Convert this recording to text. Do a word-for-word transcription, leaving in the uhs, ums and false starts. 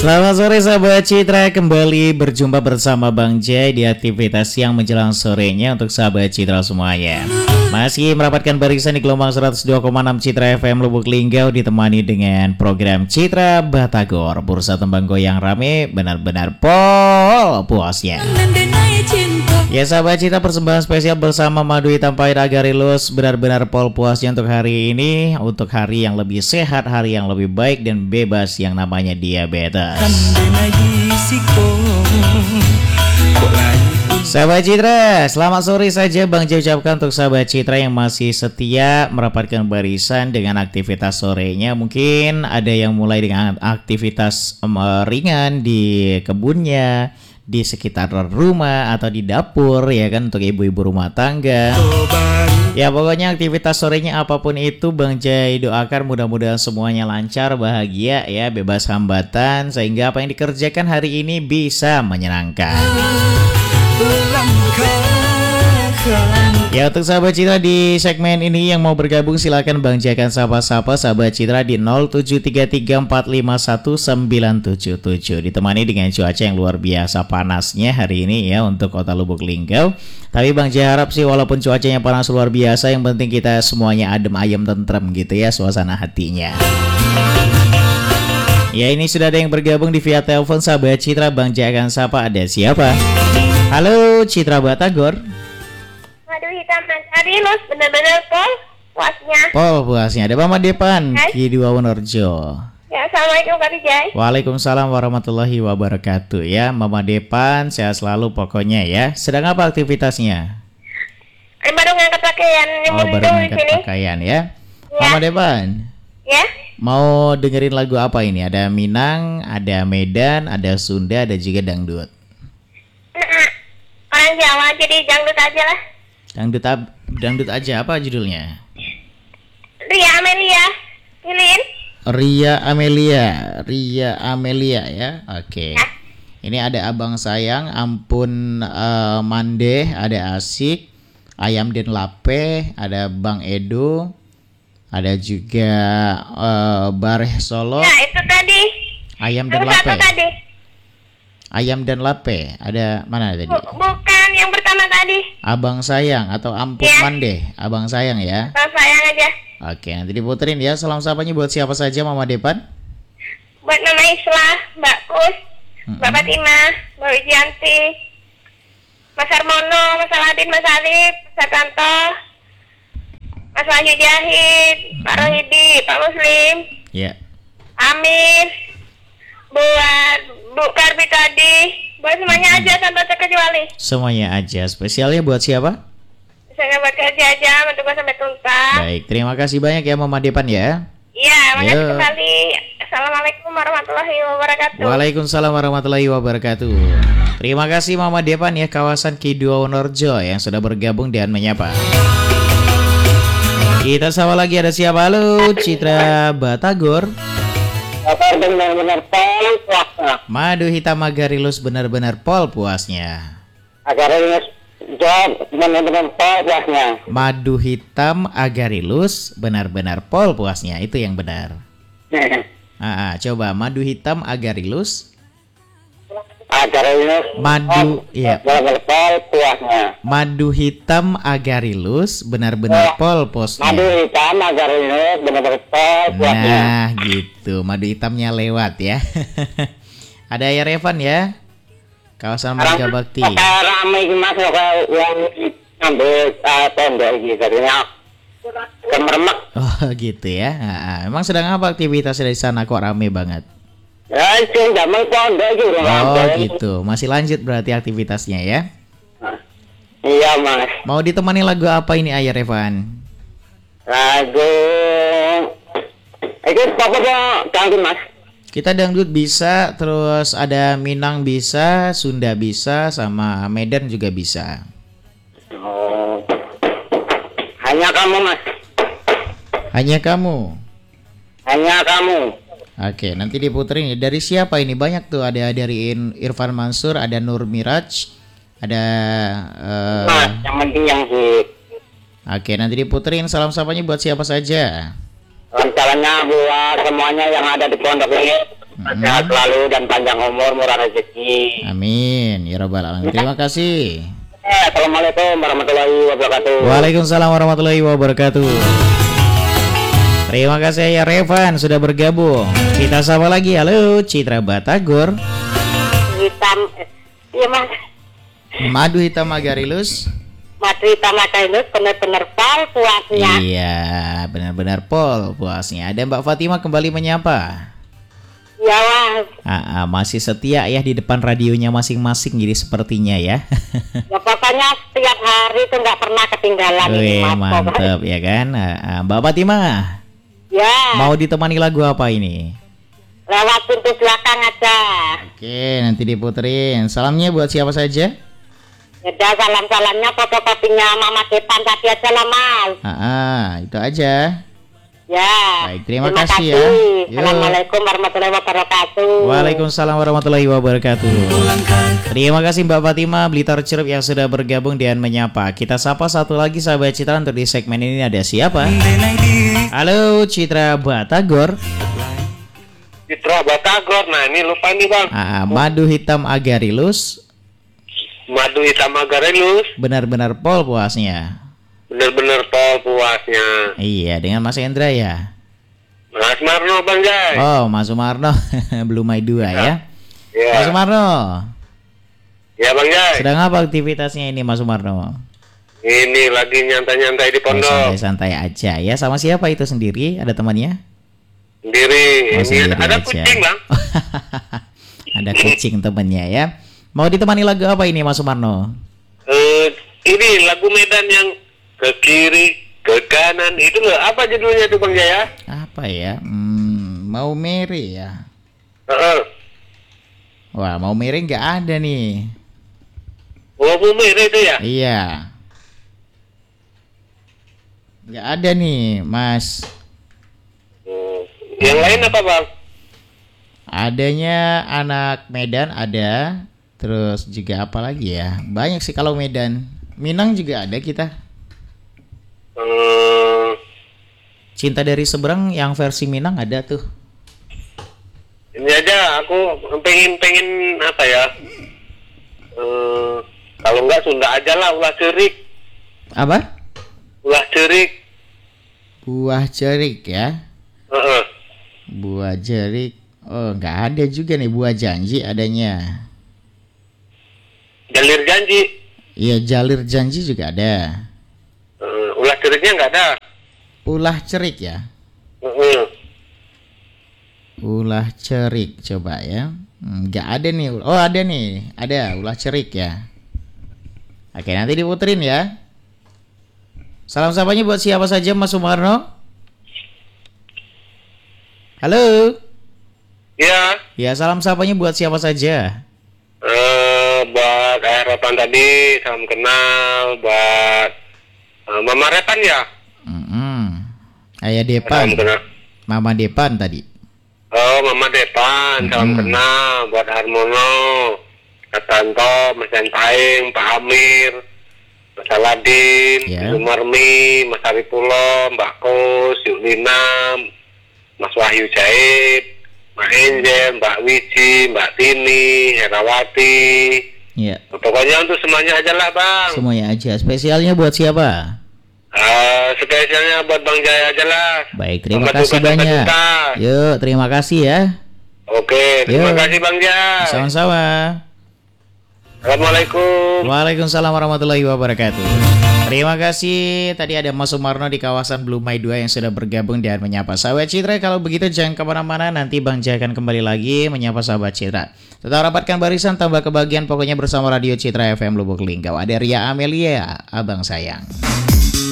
Selamat sore sahabat Citra, kembali berjumpa bersama Bang Jay di aktivitas yang menjelang sorenya untuk sahabat Citra semuanya. Masih merapatkan barisan di gelombang seratus dua koma enam Citra F M Lubuk Linggau, ditemani dengan program Citra Batagor. Bursa tembang goyang rame, benar-benar pol puasnya. Ya sahabat Citra, persembahan spesial bersama Madu Hitam Pahit Agarilus, benar-benar pol puasnya untuk hari ini, untuk hari yang lebih sehat, hari yang lebih baik dan bebas yang namanya diabetes. Sahabat Citra, selamat sore saja Bang Jay ucapkan untuk sahabat Citra yang masih setia merapatkan barisan dengan aktivitas sorenya. Mungkin ada yang mulai dengan aktivitas um, ringan di kebunnya, di sekitar rumah atau di dapur ya kan, untuk ibu-ibu rumah tangga. Ya pokoknya aktivitas sorenya apapun itu Bang Jay doakan mudah-mudahan semuanya lancar, bahagia ya, bebas hambatan, sehingga apa yang dikerjakan hari ini bisa menyenangkan. Ya untuk sahabat Citra di segmen ini yang mau bergabung silakan Bang Jay akan sapa-sapa sahabat Citra di nol tujuh tiga tiga empat lima satu sembilan tujuh tujuh, ditemani dengan cuaca yang luar biasa panasnya hari ini ya untuk kota Lubuk Linggau. Tapi Bang Jay harap sih walaupun cuacanya panas luar biasa, yang penting kita semuanya adem ayem tentrem gitu ya suasana hatinya. Ya ini sudah ada yang bergabung di via telepon sahabat Citra, Bang Jay akan sapa, ada siapa? Halo Citra Batagor. Madu Hitam Agarilus, benar-benar pol puasnya. Pol puasnya. Ada Mama Depan Ki dua Wonorejo. Ya, assalamualaikum Kak Jay. Waalaikumsalam warahmatullahi wabarakatuh. Ya Mama Depan sehat selalu pokoknya ya. Sedang apa aktivitasnya? Ini baru ngangkat pakaian. Oh baru ngangkat pakaian ya. Ya Mama Depan. Ya. Mau dengerin lagu apa ini? Ada Minang, ada Medan, ada Sunda, ada juga dangdut. Nah, orang Jawa jadi dangdut aja lah. Dangdut, ab, dangdut aja, apa judulnya? Ria Amelia, Pilin. Ria Amelia, Ria Amelia ya, oke. Okay. Ya. Ini ada Abang Sayang, Ampun uh, Mandeh, ada Asik, Ayam Den Lape, ada Bang Edo, ada juga uh, Bareh Solo. Ya itu tadi. Ayam Den Lape. Tadi. Ayam Dan Lape, ada mana tadi? Bukan yang pertama tadi. Abang Sayang atau Ampun ya. Mande, Abang Sayang ya. Abang Sayang aja. Oke, nanti diputerin ya. Salam sapanya buat siapa saja Mama Depan? Buat Mama Islah, Mbak Kus, mm-hmm. Mbak Fatimah, Mbak Wijanti, Mas Armono, Mas Aladin, Mas Alif, Mas Arkanto, Mas Wahyu Jahid, mm-hmm. Pak Rohidi, Pak Muslim, ya. Yeah. Amir, buat Bu Karbi tadi, buat semuanya aja tanpa terkecuali. Semuanya aja, spesialnya buat siapa? Saya buat kerja aja, mencoba sampai tuntas. Baik, terima kasih banyak ya Mama Depan ya. Iya, makasih kembali. Assalamualaikum warahmatullahi wabarakatuh. Waalaikumsalam warahmatullahi wabarakatuh. Terima kasih Mama Depan ya, kawasan Ki dua Wonorejo yang sudah bergabung dan menyapa. Kita sama lagi, ada siapa? Halo Citra Batagor. Benar-benar pol puasnya. Madu Hitam Agarilus, benar-benar pol puasnya. Agarilus job benar-benar pol puasnya. Madu Hitam Agarilus, benar-benar pol puasnya, itu yang benar. ah, ah, coba Madu Hitam Agarilus. Agarilus. Madu, iya. Benar-benar pol puasnya. Madu Hitam Agarilus, benar-benar pol puasnya. Madu Hitam Agarilus, benar-benar pol puasnya. Nah, gitu. Madu hitamnya lewat ya. Ada ya Revan ya. Kawasan Marga Bakti. Ramai mas yang ambil tenda gitu katanya. Kemermek. Oh, gitu ya. Nah, memang sedang apa aktivitas di sana kok rame banget? Ya, jamai pondok gitu. Oh, gitu. Masih lanjut berarti aktivitasnya ya. Iya, Mas. Mau ditemani lagu apa ini Ayah Revan? Lagu itu pokoknya dangdut Mas. Kita dangdut bisa, terus ada Minang bisa, Sunda bisa, sama Medan juga bisa. Oh. Hanya kamu Mas. Hanya kamu. Hanya kamu. Oke, nanti diputerin ya. Dari siapa ini? Banyak tuh, ada dari Irfan Mansur, ada Nur Miraj, ada uh... Mas, yang penting yang hit. Oke, nanti diputerin. Salam sapanya buat siapa saja? Rencananya buat semuanya yang ada di pondok ini, Sehat selalu dan panjang umur, murah rezeki. Amin ya rabbal alamin. Terima kasih. Eh, Assalamualaikum warahmatullahi wabarakatuh. Waalaikumsalam warahmatullahi wabarakatuh. Terima kasih ya Revan sudah bergabung. Kita sapa lagi. Halo Citra Batagor. Hitam, iya mas. Madu hitam agarilus. Madu hitam agarilus benar-benar pol puasnya. Iya, benar-benar pol puasnya. Ada Mbak Fatima kembali menyapa. Ya mas. Ah, ah, masih setia ya di depan radionya masing-masing jadi sepertinya ya. Ya pokoknya setiap hari itu nggak pernah ketinggalan. Wih, ini, mas. mantap ya kan. Ah, ah, Mbak Fatima. Ya. Mau ditemani lagu apa ini? Lewat pintu belakang aja. Oke, nanti diputerin. Salamnya buat siapa saja? Ya salam-salamnya fotokopinya Mama Depan tadi aja lah mas. Ah, ah, itu aja. Ya. Baik, terima, terima kasih, kasih ya. Yuk. Assalamualaikum warahmatullahi wabarakatuh. Waalaikumsalam warahmatullahi wabarakatuh. Terima kasih Mbak Fatima Blitar Cerep yang sudah bergabung dan menyapa. Kita sapa satu lagi sahabat Citra untuk di segmen ini ada siapa? Halo Citra Batagor. Citra Batagor, nah ini lupa nih bang. Ah, madu hitam agarilus. Madu hitam agarilus. Benar-benar pol puasnya. Benar-benar pol puasnya. Iya, dengan Mas Hendra ya. Mas Marno Bang Jai. Oh, Mas Sumarno belum main dua ya. Ya. Mas Sumarno. Ya Bang Jai. Sedang apa aktivitasnya ini Mas Sumarno? Ini lagi nyantai-nyantai di pondok. Oh, santai-santai aja ya. Sama siapa itu sendiri? Ada temannya? Sendiri. Oh, ini sendiri ada aja. kucing bang. Ada kucing temannya ya. Mau ditemani lagu apa ini Mas Sumarno? Uh, ini lagu Medan yang ke kiri, ke kanan, itu loh, apa judulnya tuh Bang Jaya? Apa ya? Hmm, mau Mary ya? Uh-uh. Wah, mau Mary nggak ada nih. Oh, mau Mary itu ya? Iya. Nggak ada nih, Mas. Hmm. Yang lain apa Bang? Adanya anak Medan ada, terus juga apa lagi ya? Banyak sih kalau Medan. Minang juga ada kita. Hmm. Cinta dari Seberang yang versi Minang ada tuh. Ini aja aku pengen pengen apa ya? Hmm. Kalau enggak Sunda aja lah, ulah cerik. Apa? Ulah cerik. Buah cerik ya? Uh-uh. Buah cerik. Oh, nggak ada juga nih buah janji adanya. Jalir janji. Iya, jalir janji juga ada. Uh, ulah ceriknya nggak ada. Ulah cerik ya? Uh-uh. Ulah cerik coba ya. Nggak ada nih. Oh, ada nih. Ada ulah cerik ya. Oke, nanti diputerin ya. Salam sapanya buat siapa saja Mas Sumarno? Halo. Ya. Ya, salam sapanya buat siapa saja? Uh, buat Ayah Repan tadi, salam kenal. Buat uh, Mama Repan ya. Mm-hmm. Ayah Depan. Salam kenal. Mama Depan tadi. Oh, Mama Depan, salam Mm-hmm. kenal. Buat Harmono, Kak Tanto, Mas Yantaing, Pak Amir, Mas Aladin, Ya. Ibu Marmi, Mas Aripulo, Mbak Kos, Yulina, Mas Wahyu Jaid, Mbak Angel, Mbak Wiji, Mbak Tini, Herawati. Ya. Pokoknya untuk semuanya aja lah Bang. Semuanya aja. Spesialnya buat siapa? Uh, spesialnya buat Bang Jaya aja lah. Baik, terima Selamat kasih duka, banyak. duka, duka. Yuk, terima kasih ya. Oke, terima Yuk. kasih Bang Jaya. Sama-sama. Assalamualaikum. Waalaikumsalam warahmatullahi wabarakatuh. Terima kasih. Tadi ada Mas Sumarno di kawasan Blue Mai dua yang sudah bergabung dan menyapa sahabat Citra. Kalau begitu jangan kemana-mana, nanti Bang Jaya akan kembali lagi menyapa sahabat Citra. Tetap rapatkan barisan, tambah kebahagiaan pokoknya bersama Radio Citra F M Lubuk Linggau. Ada Ria Amelia, abang sayang.